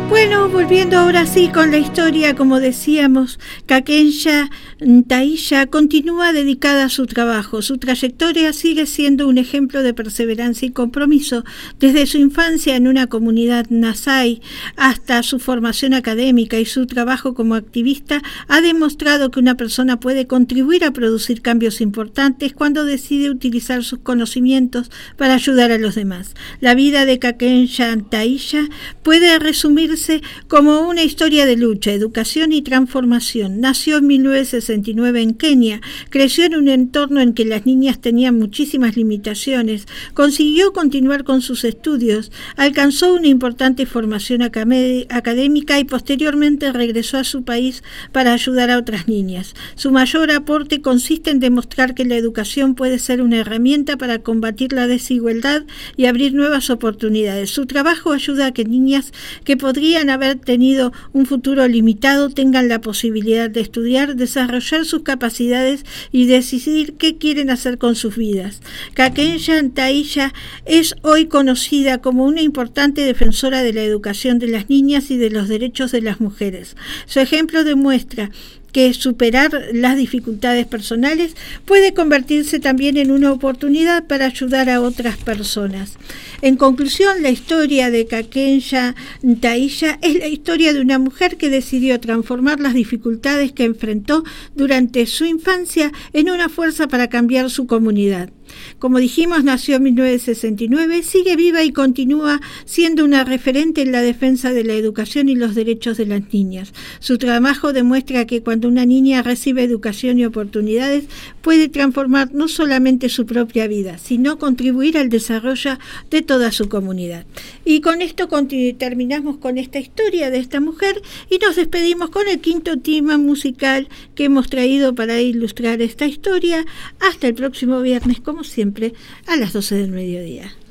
Bueno, volviendo ahora sí con la historia, como decíamos, Kakenya Ntaisha continúa dedicada a su trabajo. Su trayectoria sigue siendo un ejemplo de perseverancia y compromiso. Desde su infancia en una comunidad Nasai hasta su formación académica y su trabajo como activista, ha demostrado que una persona puede contribuir a producir cambios importantes cuando decide utilizar sus conocimientos para ayudar a los demás. La vida de Kakenya Ntaisha puede resumirse como una historia de lucha, educación y transformación. Nació en 1969 en Kenia, creció en un entorno en que las niñas tenían muchísimas limitaciones, consiguió continuar con sus estudios, alcanzó una importante formación académica y posteriormente regresó a su país para ayudar a otras niñas. Su mayor aporte consiste en demostrar que la educación puede ser una herramienta para combatir la desigualdad y abrir nuevas oportunidades. Su trabajo ayuda a que niñas que podrían haber tenido un futuro limitado tengan la posibilidad de estudiar, desarrollar sus capacidades y decidir qué quieren hacer con sus vidas. Kakenya Ntaisha es hoy conocida como una importante defensora de la educación de las niñas y de los derechos de las mujeres. Su ejemplo demuestra que superar las dificultades personales puede convertirse también en una oportunidad para ayudar a otras personas. En conclusión, la historia de Kakenya Ntaisha es la historia de una mujer que decidió transformar las dificultades que enfrentó durante su infancia en una fuerza para cambiar su comunidad. Como dijimos, nació en 1969, sigue viva y continúa siendo una referente en la defensa de la educación y los derechos de las niñas. Su trabajo demuestra que cuando una niña recibe educación y oportunidades, puede transformar no solamente su propia vida, sino contribuir al desarrollo de toda su comunidad. Y con esto terminamos con esta historia de esta mujer y nos despedimos con el quinto tema musical que hemos traído para ilustrar esta historia. Hasta el próximo viernes, como siempre, a las 12 del mediodía.